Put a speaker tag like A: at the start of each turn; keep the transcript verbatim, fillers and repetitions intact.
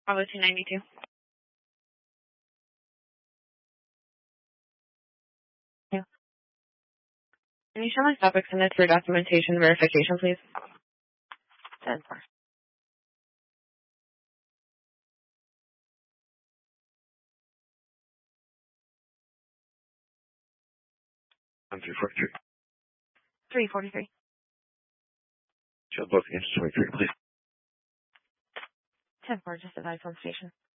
A: Bravo two ninety-two. Yeah. Can you show my stop extended for documentation verification, please? ten four.
B: one three four three.
A: three forty-three.
B: Show both engines twenty-three, please.
A: ten four, just advise on station.